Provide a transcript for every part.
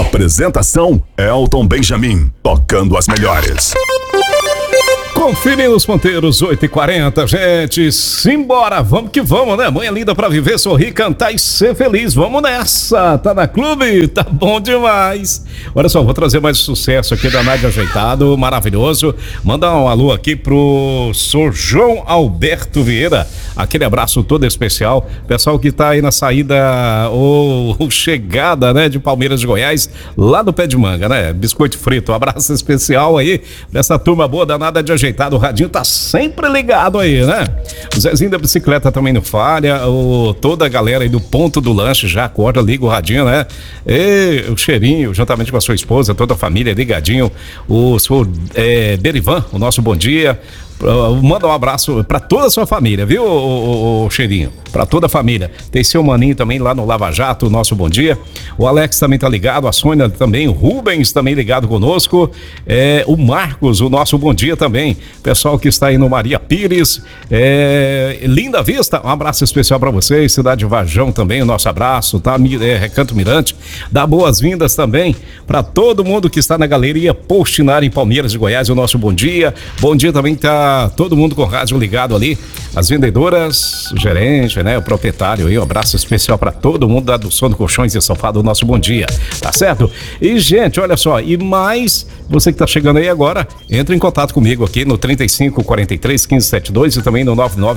Apresentação: Elton Benjamin, tocando as melhores. Conferindo os ponteiros, 8h40, gente. Simbora, vamos que vamos, né? Manhã linda pra viver, sorrir, cantar e ser feliz. Vamos nessa, tá na clube? Tá bom demais. Olha só, vou trazer mais sucesso aqui da Nádia Ajeitado, maravilhoso. Mandar um alô aqui pro Sr. João Alberto Vieira. Aquele abraço todo especial. Pessoal que tá aí na saída ou chegada, né, de Palmeiras de Goiás, lá do Pé de Manga, né? Biscoito frito, um abraço especial aí dessa turma boa da Nádia Ajeitado. O radinho tá sempre ligado aí, né? O Zezinho da bicicleta também não falha. Toda a galera aí do ponto do lanche já acorda, liga o radinho, né? E o Cheirinho, juntamente com a sua esposa, toda a família ligadinho. O senhor Berivan, o nosso bom dia. Manda um abraço pra toda a sua família, viu, o Cheirinho? Pra toda a família. Tem seu maninho também lá no Lava Jato, o nosso bom dia. O Alex também tá ligado, a Sônia também, o Rubens também ligado conosco. O Marcos, o nosso bom dia também. Pessoal que está aí no Maria Pires. Linda Vista, um abraço especial pra vocês. Cidade Varjão também, o nosso abraço, tá? Recanto Mirante. Dá boas-vindas também pra todo mundo que está na Galeria Postinari em Palmeiras de Goiás, o nosso bom dia. Bom dia também tá todo mundo com o rádio ligado ali, as vendedoras, o gerente, né, o proprietário aí, um abraço especial para todo mundo da do Sono Colchões e Sofá do nosso bom dia, tá certo? E gente, olha só, e mais, você que tá chegando aí agora, entra em contato comigo aqui no 3543-1572 e também no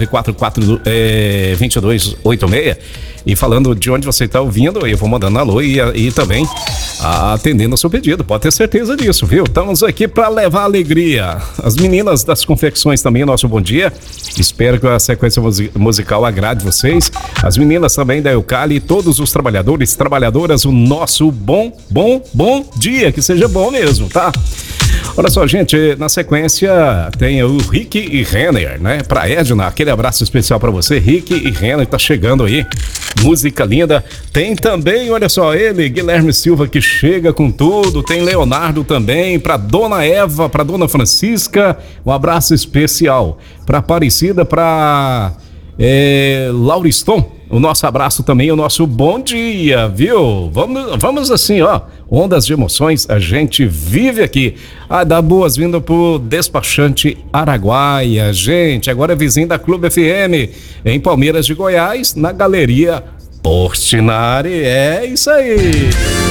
9944-2286 e falando de onde você tá ouvindo, eu vou mandando alô e também atendendo o seu pedido, pode ter certeza disso, viu? Estamos aqui para levar alegria. As meninas das confecções também, nosso bom dia. Espero que a sequência musical agrade vocês. As meninas também da Eucali, todos os trabalhadores, trabalhadoras, o nosso bom dia, que seja bom mesmo, tá? Olha só, gente, na sequência tem o Rick e Renner, né? Pra Edna, aquele abraço especial pra você, Rick e Renner, tá chegando aí. Música linda. Tem também, olha só, ele, Guilherme Silva, que chega com tudo. Tem Leonardo também, pra Dona Eva, pra Dona Francisca, um abraço especial. Pra Aparecida, pra Lauriston, o nosso abraço também, o nosso bom dia, viu? Vamos assim, ó, ondas de emoções, a gente vive aqui. Dá boas-vindas pro despachante Araguaia, gente, agora é vizinho da Clube FM, em Palmeiras de Goiás, na Galeria Postinari, é isso aí.